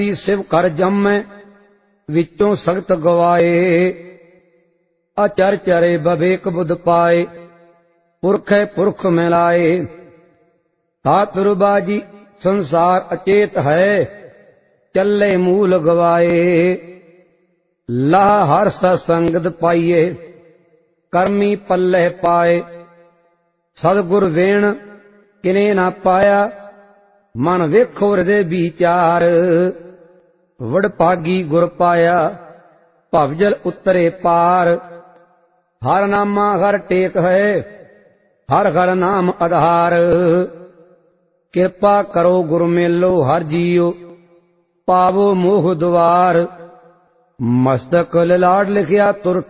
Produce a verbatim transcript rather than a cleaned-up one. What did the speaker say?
शिव कर जमै विचों सख्त गवाए। अचर चरे बवेक बुध पाए पुरखै पुरख मिलाए। धातुरबाजी संसार अचेत है चले मूल गवाए। लाह हर सत्संगत पाइए कर्मी पल्ले पाए। सतगुर वेण किने ना पाया मन वेखो हृदय विचार। वडभागी गुर पाया भवजल उतरे पार। हर नामा हर टेक है हर हर नाम आधार। कृपा करो गुरु मेलो हर जियो पावो मोह द्वार। मस्तक ललाट लिखिया तुर